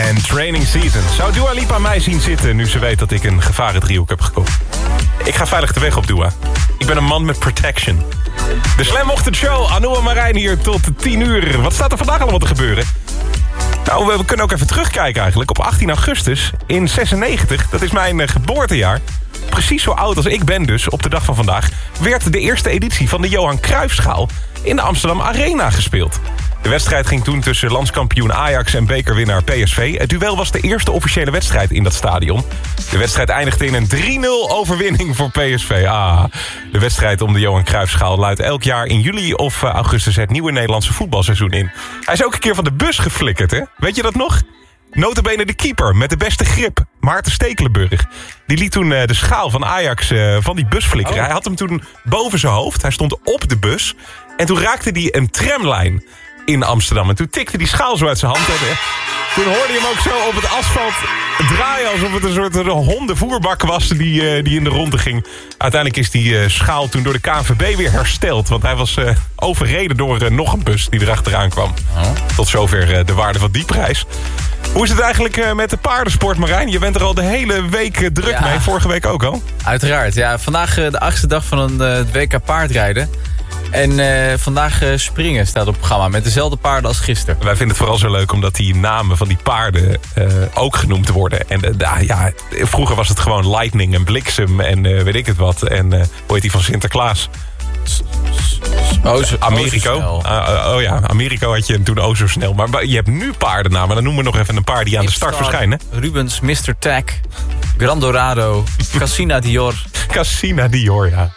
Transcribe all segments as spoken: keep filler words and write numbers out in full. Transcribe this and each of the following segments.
en Training Season. Zou Dua Lipa mij zien zitten nu ze weet dat ik een gevarendriehoek heb gekocht? Ik ga veilig de weg op, Dua. Ik ben een man met protection. De Slam Ochtendshow, Anouk en Marijn hier tot tien uur. Wat staat er vandaag allemaal te gebeuren? Nou, we kunnen ook even terugkijken eigenlijk. Op achttien augustus in zesennegentig, dat is mijn uh, geboortejaar. Precies zo oud als ik ben dus, op de dag van vandaag, werd de eerste editie van de Johan Cruijffschaal in de Amsterdam Arena gespeeld. De wedstrijd ging toen tussen landskampioen Ajax en bekerwinnaar P S V. Het duel was de eerste officiële wedstrijd in dat stadion. De wedstrijd eindigde in een drie nul overwinning voor P S V. Ah, de wedstrijd om de Johan Cruijffschaal luidt elk jaar in juli of augustus het nieuwe Nederlandse voetbalseizoen in. Hij is ook een keer van de bus geflikkerd, hè? Weet je dat nog? Nota bene de keeper met de beste grip, Maarten Stekelenburg. Die liet toen uh, de schaal van Ajax uh, van die bus flikkeren. Oh. Hij had hem toen boven zijn hoofd. Hij stond op de bus. En toen raakte hij een tramlijn in Amsterdam. En toen tikte die schaal zo uit zijn hand. En, uh, toen hoorde je hem ook zo op het asfalt draaien alsof het een soort een hondenvoerbak was die, uh, die in de ronde ging. Uiteindelijk is die uh, schaal toen door de K N V B weer hersteld. Want hij was uh, overreden door uh, nog een bus die erachteraan kwam. Oh. Tot zover uh, de waarde van die prijs. Hoe is het eigenlijk uh, met de paardensport, Marijn? Je bent er al de hele week uh, druk ja. mee. Vorige week ook al. Uiteraard. Ja, vandaag uh, de achtste dag van een uh, W K paardrijden. En uh, vandaag uh, springen staat op het programma met dezelfde paarden als gisteren. Wij vinden het vooral zo leuk omdat die namen van die paarden uh, ook genoemd worden. En uh, ja, vroeger was het gewoon Lightning en Bliksem en uh, weet ik het wat. En uh, hoe heet die van Sinterklaas? Oh, zo, Americo. Oh, uh, oh ja, Americo had je toen oh zo snel. Maar je hebt nu paardennamen. Dan noemen we nog even een paar die aan de start verschijnen. Rubens, mister Tag, Grandorado, Cassina Dior. Cassina Dior, ja.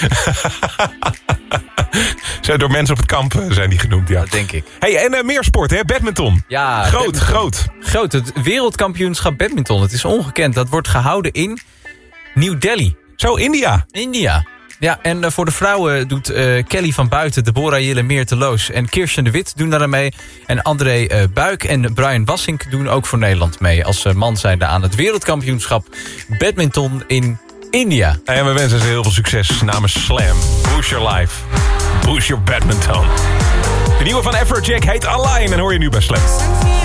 Zijn door mensen op het kamp zijn die genoemd, ja. Dat denk ik. Hey, en uh, meer sport, hè? Badminton. Ja, groot, badminton. groot. Groot, het wereldkampioenschap badminton. Het is ongekend. Dat wordt gehouden in New Delhi. Zo, India. India. Ja, en uh, voor de vrouwen doet uh, Kelly van Buiten, Deborah Jille Meerteloos en Kirsten de Wit doen daar mee. En André uh, Buik en Brian Wassink doen ook voor Nederland mee. Als uh, man zijnde aan het wereldkampioenschap badminton in India. En we wensen ze heel veel succes namens Slam. Boost your life. Boost your badminton. De nieuwe van Afrojack heet Align en hoor je nu bij Slam.